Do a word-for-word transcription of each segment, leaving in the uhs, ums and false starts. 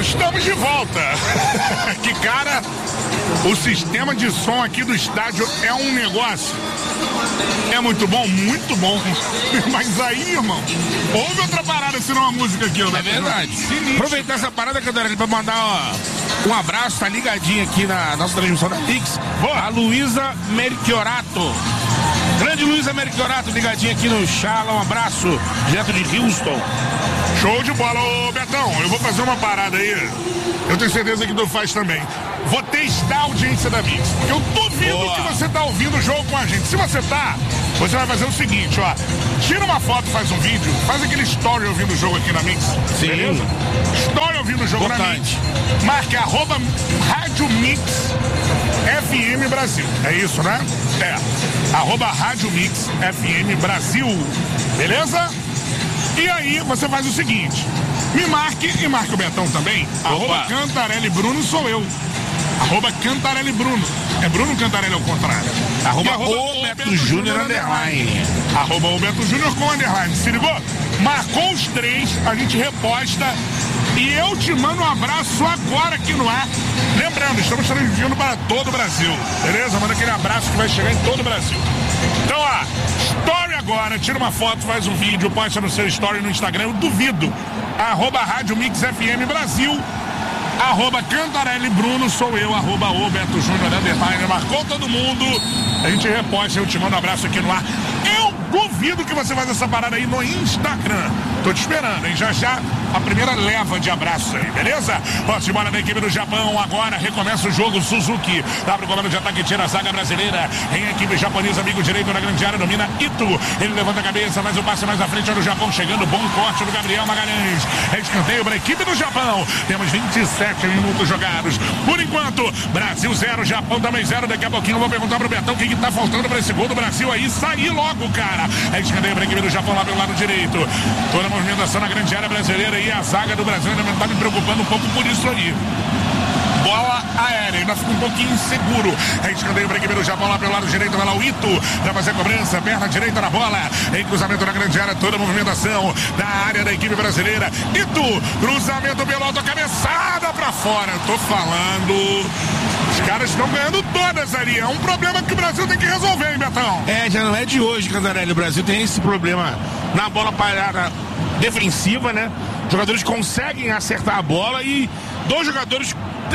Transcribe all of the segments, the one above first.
Estamos de volta. Que cara, o sistema de som aqui do estádio é um negócio. É muito bom, muito bom. Mas aí, irmão, houve outra parada senão uma música aqui, né? É verdade. Aproveitar essa parada, Cantarelli, pra mandar ó, um abraço, tá ligadinho aqui na nossa transmissão da Pix. A Luísa Merchiorato. Grande Luísa Merchiorato, ligadinho aqui no Chala. Um abraço, direto de Houston. Show de bola, ô Betão. Eu vou fazer uma parada aí. Eu tenho certeza que tu faz também. Vou testar a audiência da Mix. Eu duvido Boa. que você tá ouvindo o jogo com a gente. Se você tá, você vai fazer o seguinte, ó. Tira uma foto, faz um vídeo, faz aquele story ouvindo o jogo aqui na Mix. Sim. Beleza? Story ouvindo o jogo Importante. na Mix. Marque arroba Rádio Mix F M Brasil. É isso, né? É. Arroba Rádio Mix F M Brasil. Beleza? E aí você faz o seguinte. Me marque e marque o Betão também. Opa. Arroba Cantarelli Bruno sou eu. Arroba Cantarelli Bruno. É Bruno Cantarelli ao contrário. Arroba, arroba o Beto Júnior underline. Arroba o Beto Júnior com underline. Se ligou? Marcou os três, a gente reposta. E eu te mando um abraço agora aqui no ar. Lembrando, estamos transmitindo para todo o Brasil. Beleza? Manda aquele abraço que vai chegar em todo o Brasil. Então, ó, story agora, tira uma foto, faz um vídeo, posta no seu story no Instagram, eu duvido. Arroba Rádio Mix F M Brasil. Arroba Cantarelli Bruno, sou eu, arroba o Beto Júnior, underline, marcou todo mundo. A gente reposta, eu te mando um abraço aqui no ar. Eu duvido que você faz essa parada aí no Instagram. Tô te esperando, hein? Já já a primeira leva de abraços aí, beleza? Posse de bola da equipe do Japão. Agora recomeça o jogo. Suzuki abre o comando de ataque, tira a zaga brasileira. Em equipe japonesa, amigo direito na grande área, domina Ito. Ele levanta a cabeça, mas o passe mais à frente. Olha o Japão chegando. Bom corte do Gabriel Magalhães. É escanteio para a equipe do Japão. Temos vinte e sete minutos jogados. Por enquanto, Brasil zero, Japão também zero. Daqui a pouquinho eu vou perguntar pro Betão o que, que tá faltando para esse gol do Brasil aí sair logo, cara. É escanteio para a equipe do Japão lá pelo lado direito. Toda a movimentação na grande área brasileira e a zaga do Brasil ainda tá me preocupando um pouco por isso aí. Bola aérea, ainda fica um pouquinho inseguro. É escanteio para a equipe do Japão lá pelo lado direito, vai lá o Ito para fazer a cobrança, perna direita na bola, em cruzamento na grande área, toda a movimentação da área da equipe brasileira. Ito, cruzamento pelo alto, cabeçada para fora. Eu tô falando, os caras estão ganhando todas ali. É um problema que o Brasil tem que resolver, hein, Betão? É, já não é de hoje, Cantarelli. O Brasil tem esse problema na bola parada defensiva, né? Os jogadores conseguem acertar a bola e dois jogadores,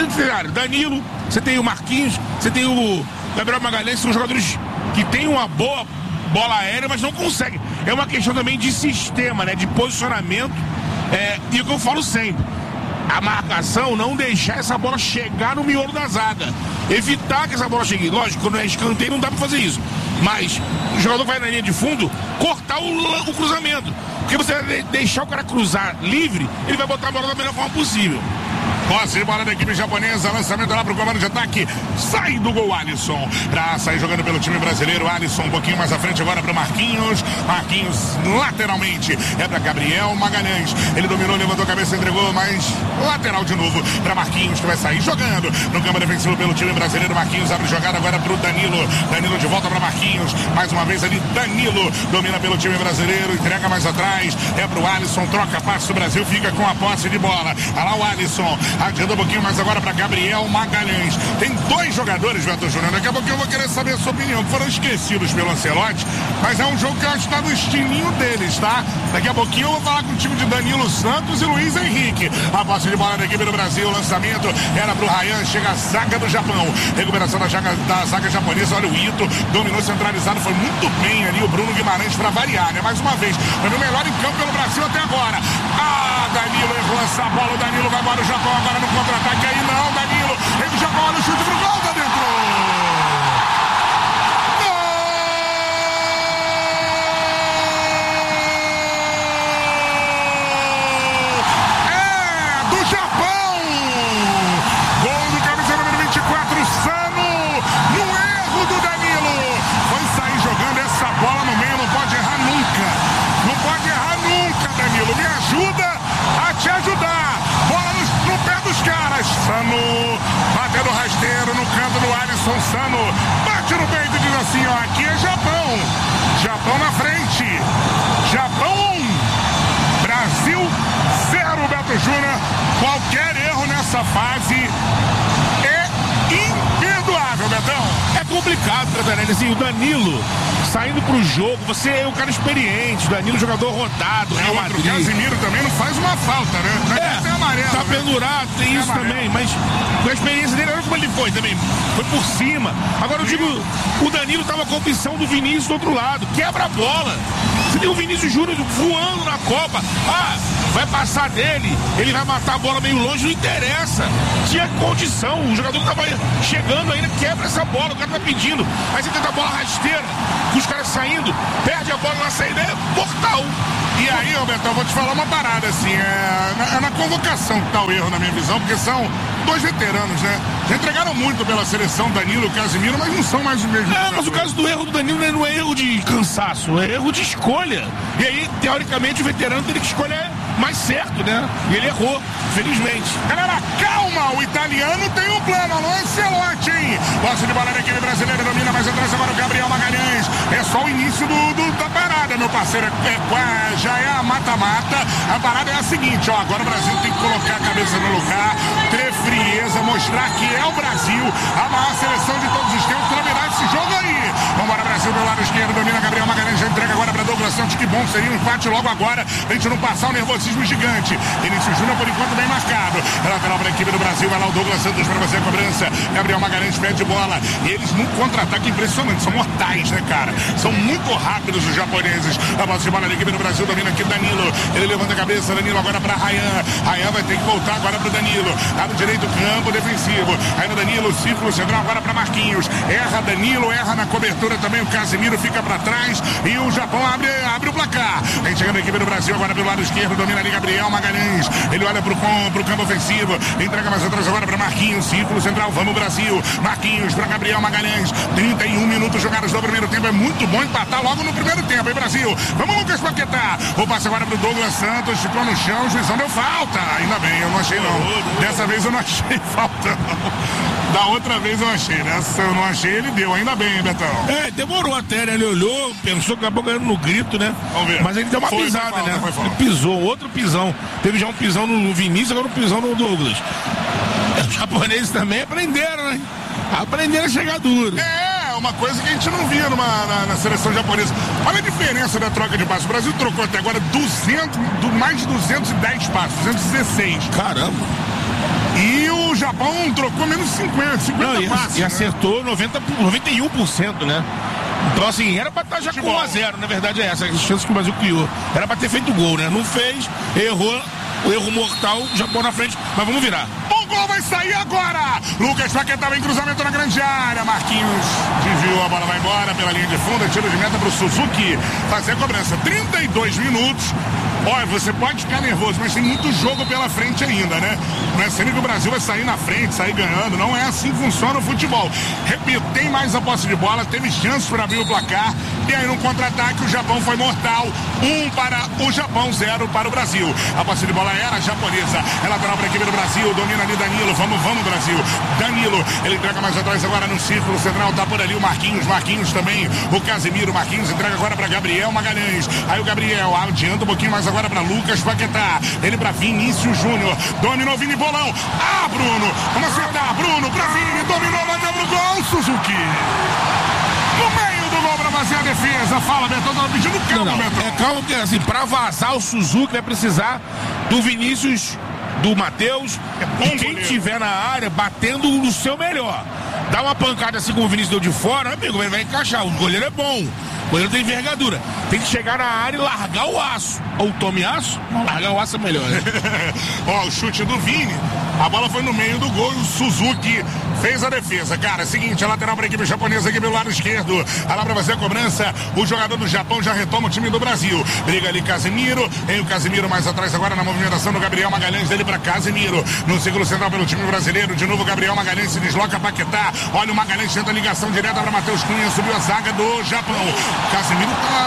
Danilo, você tem o Marquinhos, você tem o Gabriel Magalhães, são jogadores que têm uma boa bola aérea, mas não conseguem. É uma questão também de sistema, né? De posicionamento. É, e o que eu falo sempre, a marcação, não deixar essa bola chegar no miolo da zaga. Evitar que essa bola chegue. Lógico, quando é escanteio não dá pra fazer isso. Mas o jogador vai na linha de fundo, cortar o, o cruzamento. Porque você vai deixar o cara cruzar livre, ele vai botar a bola da melhor forma possível. Posse de bola da equipe japonesa, lançamento lá pro comando de ataque, sai do gol Alisson, pra sair jogando pelo time brasileiro. Alisson um pouquinho mais à frente agora pro Marquinhos, Marquinhos lateralmente, é pra Gabriel Magalhães, ele dominou, levantou a cabeça, entregou, mas lateral de novo pra Marquinhos, que vai sair jogando no campo defensivo pelo time brasileiro. Marquinhos abre jogada agora pro Danilo, Danilo de volta pra Marquinhos, mais uma vez ali Danilo, domina pelo time brasileiro, entrega mais atrás, é pro Alisson, troca passe, o Brasil fica com a posse de bola. Olha lá o Alisson, adianta um pouquinho mais agora para Gabriel Magalhães. Tem dois jogadores, Beto Júnior. Daqui a pouquinho eu vou querer saber a sua opinião. Foram esquecidos pelo Ancelotti, mas é um jogo que eu acho que está no estilinho deles, tá? Daqui a pouquinho eu vou falar com o time de Danilo Santos e Luiz Henrique. A posse de bola da equipe do Brasil. O lançamento era pro Ryan. Chega a zaga do Japão. Recuperação da zaga, da zaga japonesa. Olha o Ito. Dominou centralizado. Foi muito bem ali o Bruno Guimarães para variar, né? Mais uma vez. Foi o melhor em campo pelo Brasil até agora. Ah, Danilo errou essa bola. O Danilo vai embora o Japão agora no contra-ataque. Aí não, Danilo. Ele já olha o chute pro gol, tá dentro. Sano, batendo rasteiro no canto do Alisson. Sano bate no peito e diz assim, ó, aqui é Japão, Japão na frente, Japão um, Brasil zero, Beto Júnior. Qualquer erro essa fase é imperdoável, Betão. É complicado, Cantarelli, assim, o Danilo saindo pro jogo, você é um cara experiente, o Danilo jogador rodado, Real Madrid. O Casemiro também não faz uma falta, né? É, tem amarelo, tá né? pendurado, tem é isso amarelo. também, mas com a experiência dele, olha como ele foi também, foi por cima. Agora eu digo, o Danilo tava com a opção do Vinícius do outro lado, quebra a bola. Você tem o Vinícius Júnior voando na Copa, ah, vai passar dele, ele vai matar a bola meio longe, não interessa. Tinha condição, o jogador tava chegando ainda, quebra essa bola, o cara tá pedindo. Aí você tenta a bola rasteira, com os caras saindo, perde a bola na saída, é mortal. E aí, Roberto, eu vou te falar uma parada, assim, é na, é na convocação que tá o erro, na minha visão, porque são dois veteranos, né? Já entregaram muito pela seleção, Danilo e Casemiro, mas não são mais os mesmos. É, mas o caso do erro do Danilo não é erro de cansaço, é erro de escolha. E aí, teoricamente, o veterano teria que escolher mais certo, né? E ele errou, felizmente. Galera, calma, o italiano tem um plano, alô, Ancelotti, hein? Posse de bola da equipe brasileira, domina mais atrás agora o Gabriel Magalhães. É só o início do, do, da parada, meu parceiro, é, é, já é a mata-mata. A parada é a seguinte, ó, agora o Brasil tem que colocar a cabeça no lugar, ter frieza, mostrar que é o Brasil, a maior seleção de todos os tempos, pra virar esse jogo aí. Vambora, Brasil, do lado esquerdo, domina Gabriel Magalhães, já entrega agora pra Douglas Santos, que bom, seria um empate logo agora, pra gente não passar o nervosismo gigante. Vinícius Júnior, por enquanto, bem marcado. Lateral para a equipe do Brasil, vai lá o Douglas Santos para fazer a cobrança. Gabriel Magalhães pede bola. E eles num contra-ataque impressionante, são mortais, né, cara? São muito rápidos os japoneses. A bola de bola da equipe do Brasil, domina aqui o Danilo. Ele levanta a cabeça, Danilo agora para Rayan. Rayan vai ter que voltar agora para o Danilo. Lado direito, campo defensivo. Aí no Danilo, círculo central agora para Marquinhos. Erra Danilo, erra na cobertura também. O Casemiro fica para trás e o Japão abre, abre o placar. Vem chegando a equipe do Brasil agora pelo lado esquerdo, domina ali Gabriel Magalhães. Ele olha pro, pro campo ofensivo, entrega mais atrás agora para Marquinhos, círculo central, vamos Brasil. Marquinhos para Gabriel Magalhães. trinta e um minutos jogados no primeiro tempo. É muito bom empatar logo no primeiro tempo, hein, Brasil? Vamos, Lucas Paquetá. O passe agora pro Douglas Santos, ficou no chão, o juizão deu falta. Ainda bem, eu não achei não. Dessa vez eu não achei falta não. Da outra vez eu achei, nessa eu não achei, ele deu, ainda bem, hein, Betão? É, demorou até, né? Ele olhou, pensou que acabou ganhando no grito, né? Vamos ver. Mas ele deu uma foi, pisada, foi falta, né? Foi falta. Ele pisou, outro pisão. Teve já um pisão no Vinícius, agora um pisão no Douglas. Os japoneses também aprenderam, né? Aprenderam a chegar duro. É, uma coisa que a gente não via numa, na, na seleção japonesa. Olha a diferença da troca de passos. O Brasil trocou até agora duzentos, do, mais de duzentos e dez passos, duzentos e dezesseis. Caramba. E o Japão trocou menos cinquenta, cinquenta não, e, passos. E né? acertou noventa, noventa e um por cento, né? Então, assim, era pra estar já com um a zero, na verdade é essa, as chances que o Brasil criou. Era pra ter feito gol, né? Não fez, errou, o erro mortal, o Japão na frente, mas vamos virar. O gol vai sair agora! Lucas Paquetá vem cruzamento na grande área. Marquinhos desviou, a bola vai embora pela linha de fundo, tiro de meta pro Suzuki fazer a cobrança. trinta e dois minutos. Olha, você pode ficar nervoso, mas tem muito jogo pela frente ainda, né? Não é sempre que o Brasil vai sair na frente, sair ganhando. Não é assim que funciona o futebol. Repito, tem mais a posse de bola, teve chances para abrir o placar. E aí, no contra-ataque, o Japão foi mortal. Um para o Japão, zero para o Brasil. A posse de bola era japonesa. É lateral para a equipe do Brasil. Domina ali Danilo. Vamos, vamos, Brasil. Danilo, ele entrega mais atrás agora no círculo central. Tá por ali o Marquinhos. Marquinhos também. O Casemiro. Marquinhos entrega agora para Gabriel Magalhães. Aí o Gabriel adianta um pouquinho mais agora para Lucas Paquetá. Ele para Vinícius Júnior. Dominou Vini Bolão. Ah, Bruno. Vamos acertar. Bruno para Vini. Dominou, bateu pro gol. Suzuki. No meio do gol para fazer a defesa. Fala, Betão. Tava pedindo calma, não, não. Betão. É calma, porque assim, para vazar o Suzuki vai precisar do Vinícius, do Matheus, é e quem goleiro. Tiver na área batendo no seu melhor. Dá uma pancada assim como o Vinícius deu de fora, amigo, ele vai encaixar. O goleiro é bom. O goleiro tem envergadura. Tem que chegar na área e largar o aço. Ou tome aço? Não, largar o aço é melhor, né? Ó, o chute do Vini. A bola foi no meio do gol e o Suzuki fez a defesa. Cara, é o seguinte, a lateral para a equipe japonesa aqui pelo lado esquerdo. A lá para fazer a cobrança. O jogador do Japão já retoma o time do Brasil. Briga ali Casemiro. Tem o Casemiro mais atrás agora na movimentação do Gabriel Magalhães. Dele para Casemiro. No círculo central pelo time brasileiro. De novo o Gabriel Magalhães se desloca Paquetá. Olha o Magalhães tenta a ligação direta para Matheus Cunha. Subiu a zaga do Japão. Casemiro tá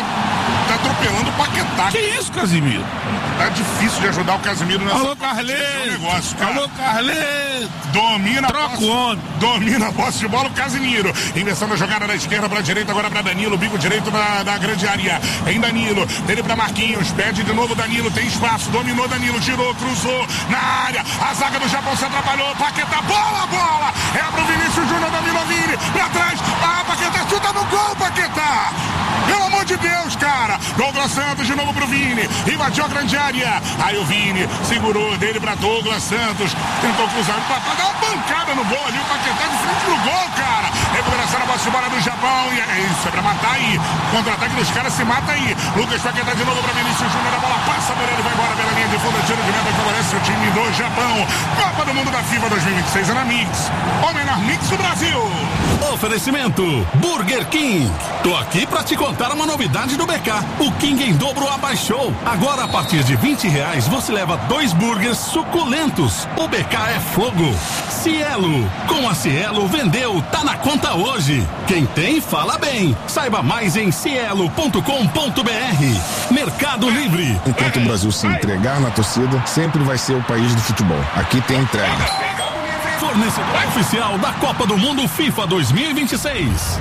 tá atropelando o Paquetá. Que isso, Casimiro? Tá difícil de ajudar o Casimiro nessa. Alô, Carleto. Negócio, cara. Alô, Carleto. Domina Troca a posse, o homem. domina a posse de bola o Casimiro. Inversão da jogada da esquerda pra direita, agora pra Danilo. Bico direito da, da grande área. Em Danilo. Dele pra Marquinhos. Pede de novo Danilo. Tem espaço. Dominou Danilo. Tirou, cruzou na área. A zaga do Japão se atrapalhou. Paquetá. Bola, bola. É pro Vinícius Júnior da Milovini. Pra trás. Ah, Paquetá chuta no gol, Paquetá. Pelo amor de Deus, cara. Douglas Santos de novo pro Vini. Invadiu a grande área. Aí o Vini segurou dele pra Douglas Santos. Tentou cruzar pra, pra dar uma pancada no gol ali. O Paquetá de frente pro gol, cara. Recuperação na bola de bola do Japão. E é isso, é pra matar aí. Contra-ataque dos caras, se mata aí. Lucas Paquetá de novo pra Vinícius Júnior. A bola passa por ele, vai embora pela linha de fundo. Tiro de meta que favorece o time do Japão. Copa do Mundo da FIFA dois mil e vinte e seis é na Mix. O menor Mix do Brasil. Oferecimento Burger King. Tô aqui pra te contar uma novidade do B K. O King em dobro abaixou. Agora a partir de vinte reais você leva dois burgers suculentos. O B K é fogo. Cielo. Com a Cielo vendeu, tá na conta hoje. Quem tem, fala bem. Saiba mais em cielo ponto com ponto br. Mercado Livre. Enquanto o Brasil se entregar na torcida, sempre vai ser o país do futebol. Aqui tem entrega. Fornecedor oficial da Copa do Mundo FIFA dois mil e vinte e seis.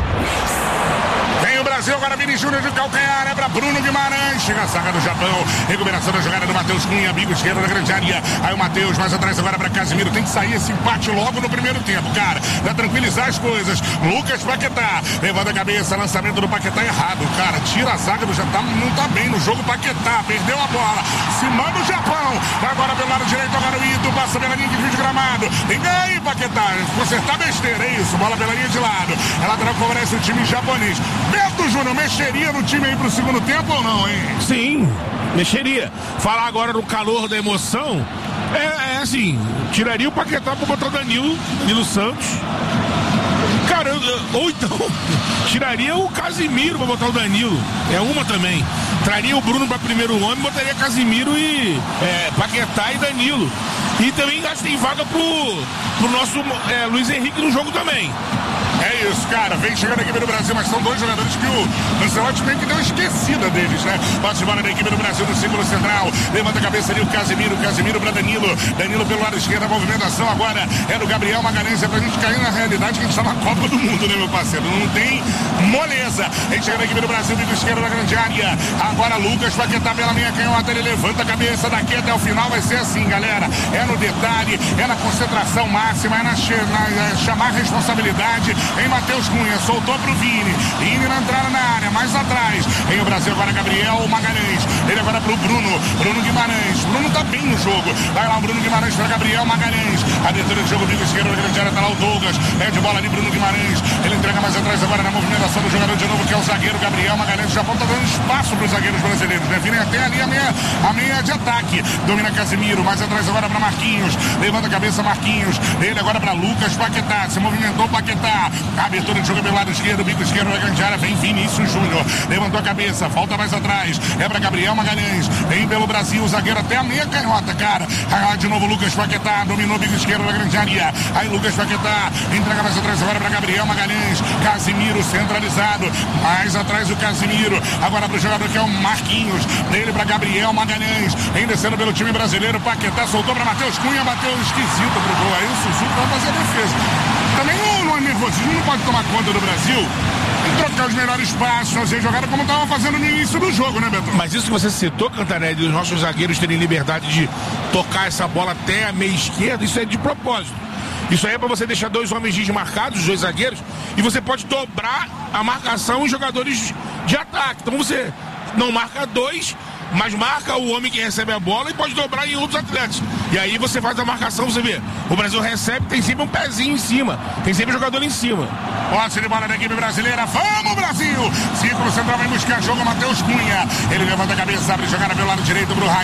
Vem o Brasil, agora Vini Júnior de calcanhar, é pra Bruno Guimarães, chega a saga do Japão, recuperação da jogada do Matheus Cunha, bico esquerdo da grande área, aí o Matheus mais atrás agora pra Casimiro, tem que sair esse empate logo no primeiro tempo, cara, pra tranquilizar as coisas. Lucas Paquetá, levanta a cabeça, lançamento do Paquetá errado, cara, tira a zaga do Japão, não tá bem no jogo, Paquetá, perdeu a bola, se manda o Japão, agora pelo lado direito, agora o Ito, passa pela linha de vídeo gramado, tem ganho aí, Paquetá, consertar besteira, é isso, bola pela linha de lado, é lateral que favorece o time japonês. Beto Júnior, mexeria no time aí pro segundo tempo ou não, hein? Sim, mexeria. Falar agora no calor da emoção, é, é assim, tiraria o Paquetá pra botar o Danilo, Danilo Santos. Cara, ou então, tiraria o Casimiro pra botar o Danilo. É uma também. Traria o Bruno pra primeiro homem, botaria Casimiro e é, Paquetá e Danilo. E também acho que tem vaga pro, pro nosso é, Luiz Henrique no jogo também. É isso, cara. Vem chegando a equipe do Brasil, mas são dois jogadores que o Ancelotti meio que deu esquecida deles, né? Passe de bola da equipe do Brasil no símbolo central. Levanta a cabeça ali o Casimiro. Casimiro pra Danilo. Danilo pelo lado esquerdo. A movimentação agora é do Gabriel Magalhães. É pra gente cair na realidade que a gente tá na Copa do Mundo, né, meu parceiro? Não tem moleza. Vem chegando a equipe do Brasil, bico esquerdo da grande área. Agora Lucas Paquetá pela linha canhota. Ele levanta a cabeça daqui até o final. Vai ser assim, galera. É no detalhe, é na concentração máxima, é na, na é chamar responsabilidade. Em Matheus Cunha, soltou pro Vini. Vini na entrada na área, mais atrás. Em o Brasil agora Gabriel Magalhães. Ele agora pro Bruno. Bruno Guimarães. Bruno tá bem no jogo. Vai lá o Bruno Guimarães pra Gabriel Magalhães. Abertura de jogo, bico esquerdo da grande área, tá lá o Douglas. É de bola ali, Bruno Guimarães. Ele entrega mais atrás agora na movimentação do jogador de novo, que é o zagueiro Gabriel Magalhães. O Japão tá dando espaço pros zagueiros brasileiros, né? Vini até ali a meia, a meia de ataque. Domina Casimiro, mais atrás agora pra Marquinhos. Levanta a cabeça Marquinhos. Ele agora pra Lucas Paquetá. Se movimentou Paquetá. Abertura de jogo pelo lado esquerdo, bico esquerdo da grande área, vem Vinícius Júnior, levantou a cabeça, volta mais atrás, é pra Gabriel Magalhães, vem pelo Brasil, o zagueiro até a meia canhota, cara, ah, de novo Lucas Paquetá, dominou o bico esquerdo da grande área, aí Lucas Paquetá, entrega mais atrás agora pra Gabriel Magalhães, Casimiro centralizado, mais atrás o Casimiro, agora pro jogador que é o Marquinhos, dele pra Gabriel Magalhães, vem descendo pelo time brasileiro, Paquetá soltou pra Matheus Cunha, bateu esquisito pro gol, aí o Sussu vai fazer a defesa. Também o não é nervosismo, não pode tomar conta do Brasil e trocar os melhores passos, fazer jogada como estava fazendo no início do jogo, né, Beto? Mas isso que você citou, Cantarelli, dos nossos zagueiros terem liberdade de tocar essa bola até a meia esquerda, isso é de propósito. Isso aí é para você deixar dois homens desmarcados, os dois zagueiros, e você pode dobrar a marcação em jogadores de ataque. Então você não marca dois, mas marca o homem que recebe a bola e pode dobrar em outros atletas. E aí você faz a marcação, você vê, o Brasil recebe, tem sempre um pezinho em cima, tem sempre jogador em cima. Posse de bola da equipe brasileira, vamos Brasil! Círculo central vai buscar jogo, Matheus Cunha. Ele levanta a cabeça, abre jogada pelo lado direito pro Ryan.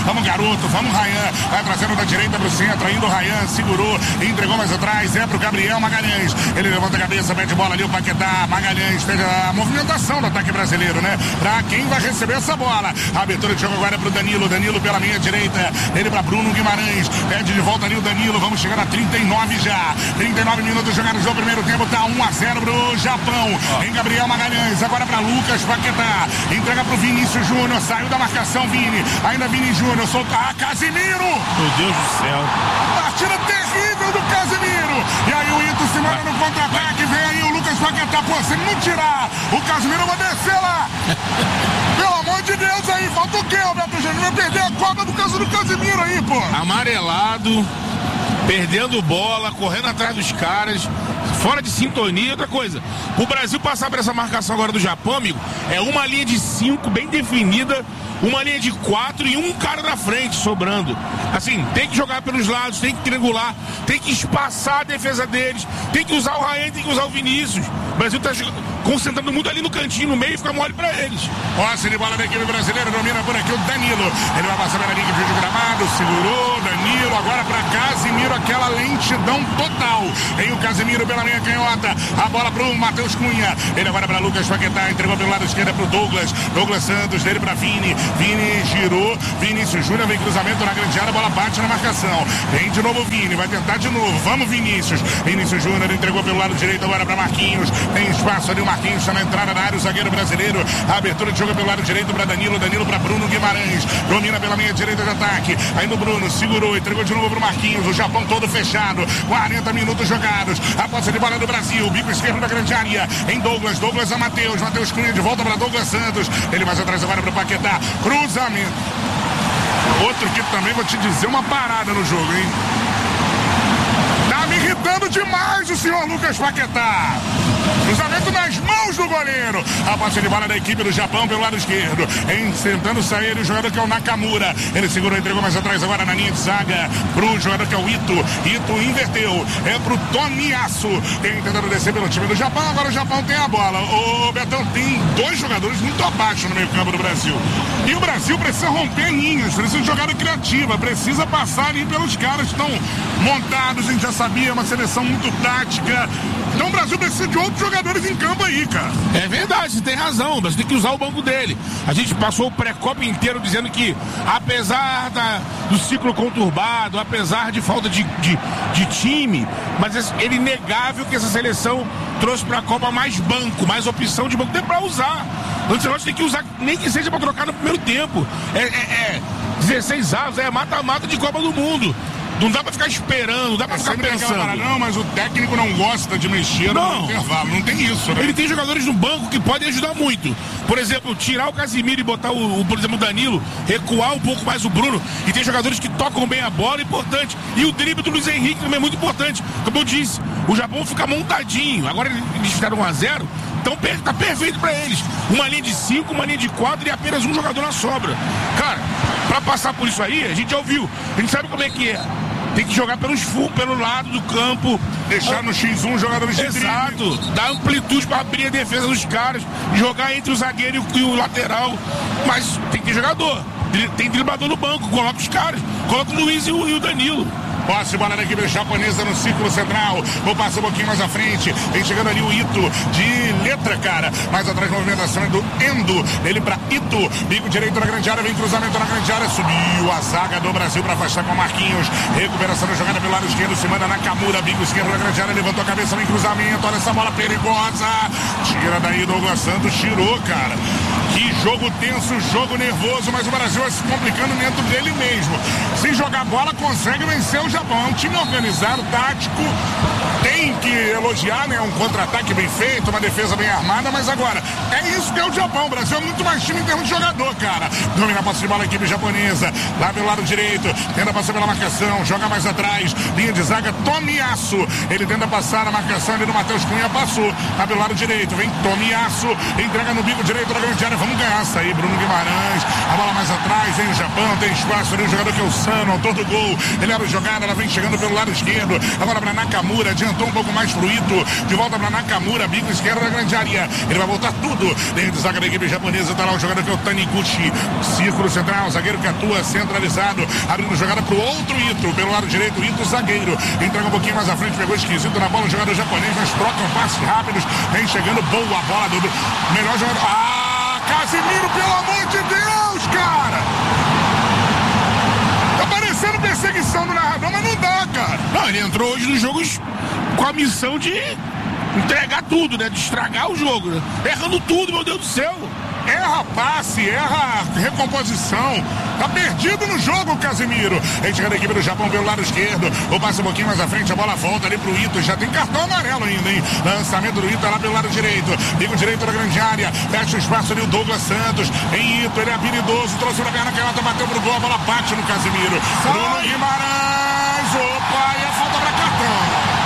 vamos garoto, vamos Ryan, vai trazendo da direita pro centro, indo o Ryan, segurou, entregou mais atrás, é pro Gabriel Magalhães, ele levanta a cabeça, mete bola ali, o Paquetá, Magalhães, fez a movimentação do ataque brasileiro, né? Pra quem vai receber essa bola, a abertura de jogo agora é pro Danilo, Danilo pela meia direita, ele pra Bruno Guimarães, pede de volta ali o Danilo, vamos chegar a trinta e nove já, trinta e nove minutos jogados no primeiro tempo, tá um a zero pro Japão, oh. Em Gabriel Magalhães, agora pra Lucas Paquetá, entrega pro Vinícius Júnior, saiu da marcação Vini, ainda Vini Júnior, solta, ah, Casimiro! Meu Deus do céu! Partida terrível do Casimiro! E aí o Ito se manda no contra-ataque, vem aí o Lucas Paquetá, pô, se ele não tirar o Casimiro, eu vou descer lá! Pelo amor de Deus aí, falta o quê, Alberto Júnior? Vai perder a cobra do caso do Casimiro aí, pô! Amarelado, perdendo bola, correndo atrás dos caras, fora de sintonia. Outra coisa, o Brasil passar por essa marcação agora do Japão, amigo, é uma linha de cinco bem definida, uma linha de quatro e um cara na frente sobrando. Assim, tem que jogar pelos lados, tem que triangular, tem que espaçar a defesa deles, tem que usar o Ryan, tem que usar o Vinícius. O Brasil tá concentrando muito ali no cantinho, no meio, e fica mole pra eles. Posse de bola da equipe brasileira, domina por aqui o Danilo. Ele vai passar pela linha de gramado, segurou, Danilo, agora pra Casimiro, aquela lentidão total. Em o Casimiro pela meia canhota, a bola pro Matheus Cunha. Ele agora pra Lucas Paquetá, entregou pelo lado esquerdo pro Douglas. Douglas Santos, dele pra Vini. Vini girou, Vinícius Júnior vem cruzamento na grande área, a bola bate na marcação. Vem de novo Vini, vai tentar de novo. Vamos Vinícius. Vinícius Júnior entregou pelo lado direito agora pra Marquinhos. Tem espaço ali, o Marquinhos está na entrada da área, o zagueiro brasileiro. A abertura de jogo pelo lado direito para Danilo, Danilo para Bruno Guimarães. Domina pela meia direita de ataque. Aí no Bruno, segurou, entregou de novo pro Marquinhos. O Japão todo fechado. quarenta minutos jogados. A posse de bola do Brasil. Bico esquerdo da grande área. Em Douglas, Douglas a Matheus. Matheus Cunha de volta para Douglas Santos. Ele mais atrás agora pro Paquetá. Cruzamento. Outro que também vou te dizer uma parada no jogo, hein? Tá me irritando demais o senhor Lucas Paquetá. Cruzamento nas mãos do goleiro. A posse de bola da equipe do Japão pelo lado esquerdo. Em, tentando sair o jogador que é o Nakamura. Ele segurou, entregou mais atrás agora na linha de zaga. Pro jogador que é o Ito. Ito inverteu. É pro Tomiyasu. Tentando descer pelo time do Japão. Agora o Japão tem a bola. O Betão tem dois jogadores muito abaixo no meio campo do Brasil. E o Brasil precisa romper linhas. Precisa de jogada criativa. Precisa passar ali pelos caras que estão montados. A gente já sabia. Uma seleção muito tática. Então o Brasil precisa de outros jogadores em campo aí, cara. É verdade, você tem razão, mas tem que usar o banco dele. A gente passou o pré-copa inteiro dizendo que, apesar da, do ciclo conturbado, apesar de falta de, de, de time, mas é inegável que essa seleção trouxe pra Copa mais banco, mais opção de banco. Tem pra usar. Antes nós tem que usar, nem que seja pra trocar no primeiro tempo. É, é, é dezesseis avos, é mata-mata de Copa do Mundo. Não dá pra ficar esperando, não dá pra é ficar pensando. Cara, não, mas o técnico não gosta de mexer no intervalo, não tem isso, né? Ele tem jogadores no banco que podem ajudar muito. Por exemplo, tirar o Casimiro e botar o, o por exemplo, o Danilo, recuar um pouco mais o Bruno. E tem jogadores que tocam bem a bola, é importante. E o drible do Luiz Henrique também é muito importante. Como eu disse, o Japão fica montadinho. Agora eles ficaram um a zero, então tá perfeito pra eles. Uma linha de cinco, uma linha de quatro e apenas um jogador na sobra. Cara, pra passar por isso aí, a gente já ouviu. A gente sabe como é que é. Tem que jogar pelos full, pelo lado do campo. Deixar no xis um jogadores de drible. Exato. Dar amplitude para abrir a defesa dos caras. Jogar entre o zagueiro e o lateral. Mas tem que ter jogador. Tem driblador no banco. Coloca os caras. Coloca o Luiz e o, e o Danilo. Posse, bola da equipe japonesa no círculo central. Vou passar um pouquinho mais à frente. Vem chegando ali o Ito de letra, cara. Mais atrás, movimentação é do Endo. Ele pra Ito. Bico direito na grande área. Vem cruzamento na grande área. Subiu a zaga do Brasil para afastar com o Marquinhos. Recuperação da jogada pelo lado esquerdo. Se manda Nakamura. Bico esquerdo na grande área. Levantou a cabeça. Vem cruzamento. Olha essa bola perigosa. Tira daí Douglas Santos. Tirou, cara. Que jogo tenso, jogo nervoso. Mas o Brasil vai se complicando dentro dele mesmo. Se jogar bola, consegue vencer o Japão. É um time organizado, tático, tem que elogiar, né? Um contra-ataque bem feito, uma defesa bem armada, mas agora, é isso que é o Japão. O Brasil é muito mais time em termos de jogador, cara. Domina a posse de bola a equipe japonesa, lá pelo lado direito, tenta passar pela marcação, joga mais atrás, linha de zaga, Tomiyasu. Ele tenta passar a marcação ali no Matheus Cunha, passou, lá pelo lado direito, vem Tomiyasu, entrega no bico direito da grande área, vamos ganhar, sair Bruno Guimarães, a bola mais atrás, vem o Japão, tem espaço ali, o jogador que é o Insano, autor do gol. Ele abre jogada, ela vem chegando pelo lado esquerdo. Agora para Nakamura, adiantou um pouco mais pro Ito. De volta para Nakamura, bico esquerdo da grande área. Ele vai voltar tudo. Dentro de zaga da equipe japonesa, tá lá o jogador que é o Taniguchi. Círculo central, zagueiro que atua centralizado. Abrindo jogada pro outro Ito. Pelo lado direito, Ito, zagueiro. Entrega um pouquinho mais à frente, pegou esquisito na bola o jogador japonês, mas trocam passes rápidos. Vem chegando, boa bola do melhor jogador. Ah, Casemiro, pelo amor de Deus, cara! Tá parecendo perseguição do narrador, mas não dá, cara. Não, ele entrou hoje nos jogos com a missão de entregar tudo, né? De estragar o jogo, né? Errando tudo, meu Deus do céu. Erra passe, erra recomposição. Tá perdido no jogo o Casemiro. Aí chega a equipe do Japão pelo lado esquerdo. Ou passa um pouquinho mais à frente, a bola volta ali pro Ito. Já tem cartão amarelo ainda, hein? Lançamento do Ito lá pelo lado direito. Bico direito da grande área. Fecha o espaço ali o Douglas Santos. Em Ito, ele é habilidoso. Trouxe pra perna canhota, bateu pro gol. A bola bate no Casemiro. Bruno Guimarães. Opa, e a falta pra cartão.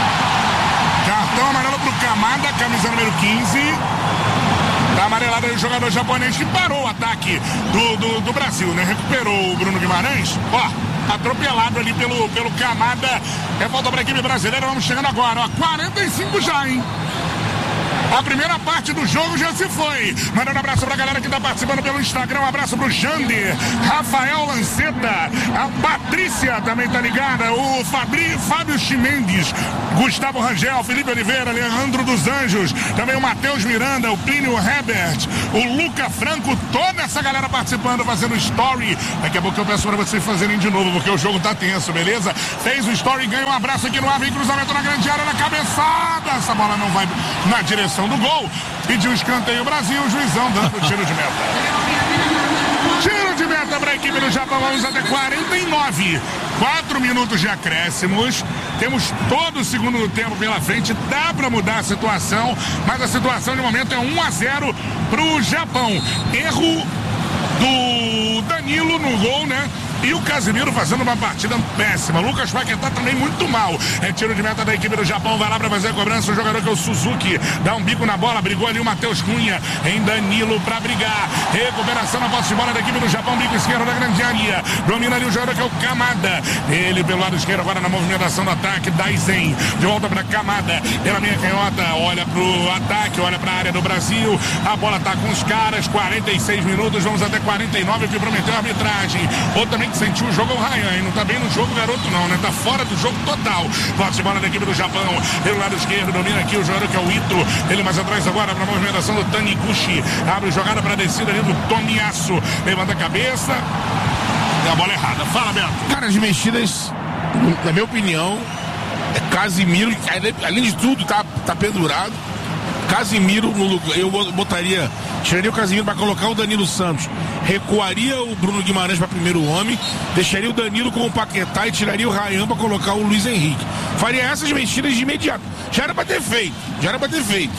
Cartão amarelo pro Kamada, camisa número quinze. Tá amarelado aí o jogador japonês que parou o ataque do, do, do Brasil, né? Recuperou o Bruno Guimarães. Ó, atropelado ali pelo, pelo Kamada. É falta pra equipe brasileira. Vamos chegando agora, ó. quarenta e cinco já, hein? A primeira parte do jogo já se foi. Mandando um abraço pra galera que tá participando pelo Instagram. Um abraço pro Jander, Rafael Lanceta, a Patrícia também tá ligada, o Fabri, Fábio Chimendes, Gustavo Rangel, Felipe Oliveira, Leandro dos Anjos, também o Matheus Miranda, o Plínio Herbert, o Luca Franco, toda essa galera participando, fazendo story. Daqui a pouco eu peço pra vocês fazerem de novo, porque o jogo tá tenso, beleza? Fez o story, ganha um abraço aqui no ar, vem cruzamento na grande área, na cabeçada. Essa bola não vai na direção do gol. Pediu escanteio o Brasil, o juizão dando tiro de meta. Tiro de meta para a equipe do Japão. Vamos até quarenta e nove. Quatro minutos de acréscimos. Temos todo o segundo tempo pela frente. Dá para mudar a situação, mas a situação de momento é um a zero para o Japão. Erro do Danilo no gol, né? E o Casemiro fazendo uma partida péssima. Lucas Paquetá também muito mal. É tiro de meta da equipe do Japão. Vai lá pra fazer a cobrança. O jogador que é o Suzuki. Dá um bico na bola. Brigou ali o Matheus Cunha. Em Danilo pra brigar. Recuperação na posse de bola da equipe do Japão. Bico esquerdo da grande área. Domina ali o jogador que é o Kamada. Ele pelo lado esquerdo agora na movimentação do ataque. Daisen. De volta pra Kamada. Pela minha canhota. Olha pro ataque. Olha pra área do Brasil. A bola tá com os caras. quarenta e seis minutos. Vamos até quarenta e nove. O que prometeu a arbitragem. Ou também que sentiu o jogo é o Ryan, hein? Não tá bem no jogo, garoto, não, né? Tá fora do jogo total. Posse de bola da equipe do Japão. Pelo lado esquerdo, domina aqui o jogador que é o Ito. Ele mais atrás agora pra movimentação do Taniguchi. Abre jogada pra descida ali do Tomiyasu. Levanta a cabeça. E a bola errada. Fala, Beto. Cara, as mexidas, na minha opinião, é Casemiro, além de tudo, tá, tá pendurado. Casemiro no lugar, eu botaria, tiraria o Casemiro para colocar o Danilo Santos, recuaria o Bruno Guimarães para primeiro homem, deixaria o Danilo com o Paquetá e tiraria o Ryan para colocar o Luiz Henrique. Faria essas mexidas de imediato. Já era para ter feito, já era para ter feito.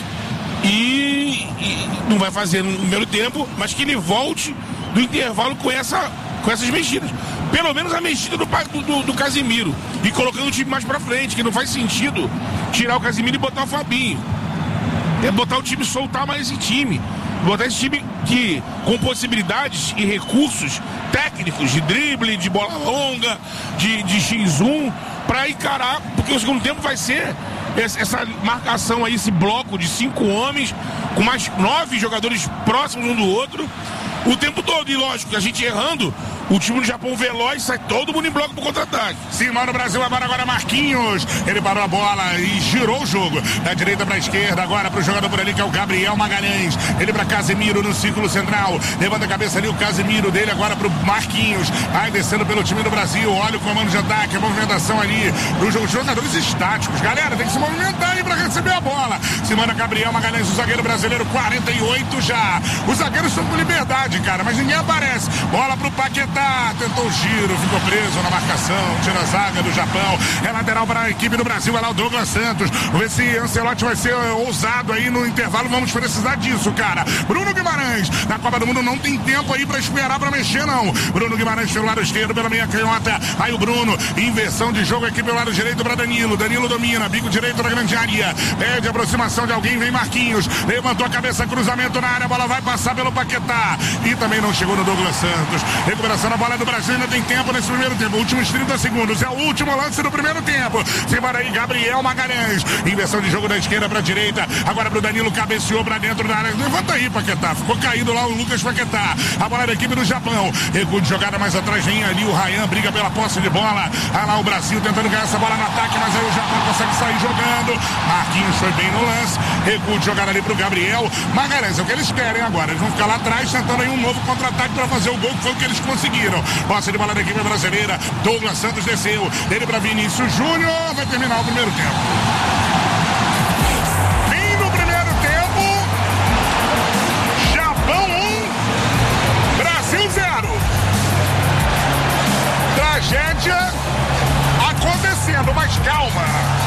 E, e não vai fazer no primeiro tempo, mas que ele volte do intervalo com, essa, com essas mexidas. Pelo menos a mexida do, do, do Casemiro e colocando o time mais para frente, que não faz sentido tirar o Casemiro e botar o Fabinho. É botar o time, soltar mais esse time. Botar esse time que, com possibilidades e recursos técnicos de drible, de bola longa, de, de xis um, para encarar, porque o segundo tempo vai ser essa marcação aí, esse bloco de cinco homens, com mais nove jogadores próximos um do outro, o tempo todo. E lógico, a gente errando, o time do Japão veloz, sai todo mundo em bloco pro contra-ataque. Sim, mano, o Brasil agora, agora Marquinhos. Ele parou a bola e girou o jogo. Da direita pra esquerda, agora pro jogador por ali que é o Gabriel Magalhães. Ele pra Casemiro no círculo central. Levanta a cabeça ali o Casemiro dele agora pro Marquinhos. Vai descendo pelo time do Brasil. Olha o comando de ataque, a movimentação ali pros jogadores estáticos. Galera, tem que se movimentar aí pra receber a bola. Se manda Gabriel Magalhães, o zagueiro brasileiro, quarenta e oito já. Os zagueiros estão com liberdade, cara, mas ninguém aparece. Bola pro Paquetá. Tentou o giro, ficou preso na marcação, tira a zaga do Japão. É lateral para a equipe do Brasil, vai lá o Douglas Santos. Vamos ver se Ancelotti vai ser ousado aí no intervalo. Vamos precisar disso, cara. Bruno Guimarães, na Copa do Mundo não tem tempo aí para esperar para mexer, não. Bruno Guimarães pelo lado esquerdo, pela meia canhota. Aí o Bruno, inversão de jogo aqui pelo lado direito para Danilo. Danilo domina, bico direito da grande área. Pede aproximação de alguém, vem Marquinhos. Levantou a cabeça, cruzamento na área, a bola vai passar pelo Paquetá. E também não chegou no Douglas Santos. Recuperação Começando a bola do Brasil, ainda tem tempo nesse primeiro tempo. Últimos trinta segundos. É o último lance do primeiro tempo. Se vai aí, Gabriel Magalhães. Inversão de jogo da esquerda pra direita. Agora pro Danilo, cabeceou pra dentro da área. Levanta aí, Paquetá. Ficou caído lá o Lucas Paquetá. A bola da equipe do Japão. Recuo de jogada mais atrás. Vem ali o Ryan. Briga pela posse de bola. Aí lá o Brasil tentando ganhar essa bola no ataque. Mas aí o Japão consegue sair jogando. Marquinhos foi bem no lance. Recuo de jogada ali pro Gabriel Magalhães. É o que eles querem agora. Eles vão ficar lá atrás tentando aí um novo contra-ataque pra fazer o gol, que foi o que eles conseguiram. Posse de bola da equipe brasileira. Douglas Santos desceu. Ele pra Vinícius Júnior. Vai terminar o primeiro tempo. Fim do primeiro tempo. Japão um. Brasil zero. Tragédia acontecendo, mas calma.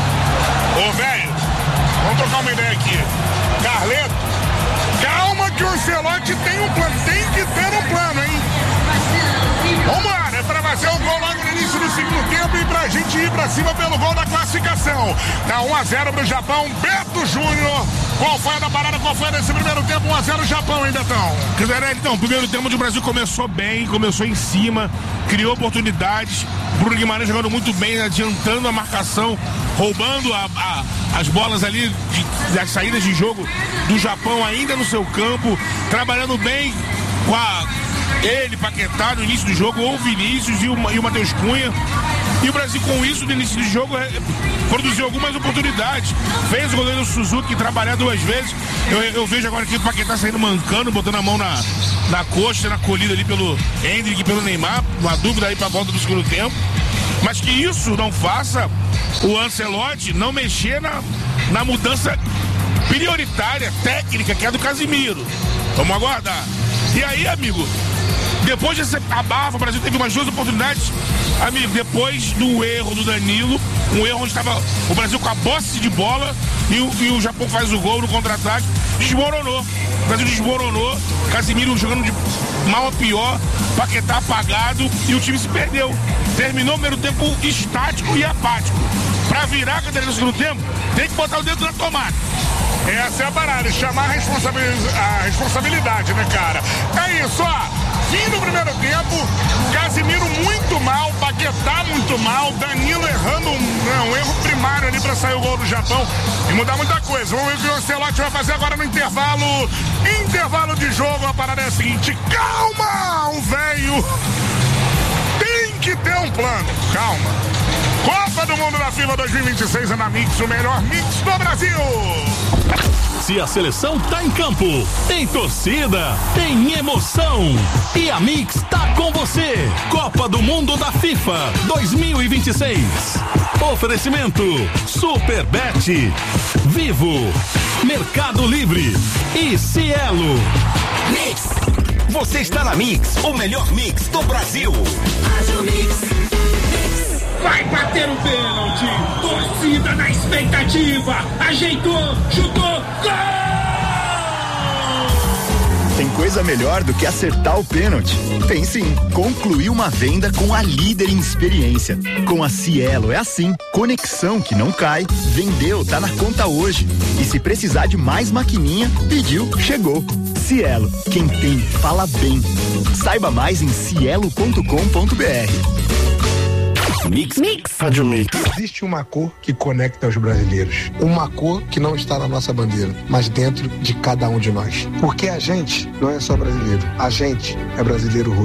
Ô, velho, vamos trocar uma ideia aqui. Carleto, calma que o Ancelotti tem um plano. Tem que ter um plano, hein? Vambora, é pra fazer o gol logo no início do segundo tempo e pra gente ir pra cima pelo gol da classificação. Tá um a zero pro Japão. Beto Júnior, qual foi a da parada? Qual foi desse primeiro tempo? um a zero Japão, hein, Betão? Então, o primeiro tempo o Brasil começou bem, começou em cima, criou oportunidades. Bruno Guimarães jogando muito bem, adiantando a marcação, roubando a, a, as bolas ali de, das saídas de jogo do Japão ainda no seu campo, trabalhando bem com a, ele, Paquetá, no início do jogo, ou o Vinícius e o, e o Matheus Cunha. E o Brasil, com isso, no início do jogo, é, produziu algumas oportunidades. Fez o goleiro Suzuki trabalhar duas vezes. Eu, eu vejo agora aqui o Paquetá saindo mancando, botando a mão na, na coxa, na colhida ali pelo Hendrick e pelo Neymar. Uma dúvida aí pra volta do segundo tempo. Mas que isso não faça o Ancelotti não mexer na, na mudança prioritária, técnica, que é a do Casimiro. Vamos aguardar. E aí, amigo, depois dessa abafa, o Brasil teve umas duas oportunidades. Amigo, depois do erro do Danilo, um erro onde estava o Brasil com a posse de bola e o, e o Japão faz o gol no contra-ataque, desmoronou. O Brasil desmoronou, Casimiro jogando de mal a pior, Paquetá apagado e o time se perdeu. Terminou o primeiro tempo estático e apático. Pra virar a cadeira no segundo tempo, tem que botar o dedo na tomada. Essa é a parada, chamar a, responsabilidade, a responsabilidade, né, cara? É isso, ó. Fim do primeiro tempo, Casimiro muito mal, Paquetá muito mal, Danilo errando um, não, um erro primário ali pra sair o gol do Japão e mudar muita coisa. Vamos ver o que o Ancelotti vai fazer agora no intervalo. Intervalo de jogo, a parada é a seguinte: calma, o velho tem que ter um plano, calma. Copa do Mundo da FIFA dois mil e vinte e seis é na Mix, o melhor mix do Brasil. Se a seleção tá em campo, tem torcida, tem emoção. E a Mix tá com você. Copa do Mundo da FIFA dois mil e vinte e seis. Oferecimento Superbet, Vivo, Mercado Livre e Cielo. Mix. Você está na Mix, o melhor mix do Brasil. Vai bater o pênalti. Torcida na expectativa. Ajeitou, chutou, gol! Tem coisa melhor do que acertar o pênalti? Tem sim. Concluir uma venda com a líder em experiência. Com a Cielo é assim. Conexão que não cai. Vendeu, tá na conta hoje. E se precisar de mais maquininha, pediu, chegou. Cielo, quem tem, fala bem. Saiba mais em cielo ponto com ponto br. Mix. Mix. Rádio Mix. Existe uma cor que conecta os brasileiros. Uma cor que não está na nossa bandeira, mas dentro de cada um de nós. Porque a gente não é só brasileiro. A gente é brasileiro roxo.